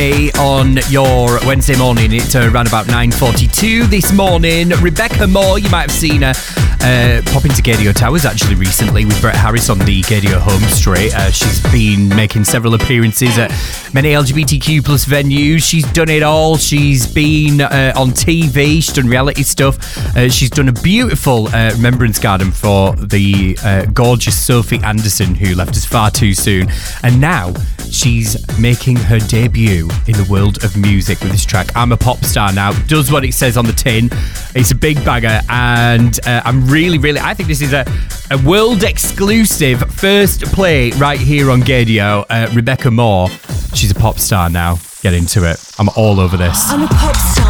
On your Wednesday morning, it's around about 9:42 this morning. Rebecca Moore, you might have seen her pop into Gaydio Towers actually recently with Brett Harris on the Gaydio home straight. She's been making several appearances at many LGBTQ plus venues. She's done it all. She's been on TV. She's done reality stuff. She's done a beautiful remembrance garden for the gorgeous Sophie Anderson, who left us far too soon. And now she's making her debut in the world of music with this track, I'm a Pop Star Now. Does what it says on the tin. It's a big bagger, and I'm really, I think this is a world exclusive first play right here on Gaydio. Rebecca Moore, she's a pop star now. Get into it. I'm all over this. I'm a pop star.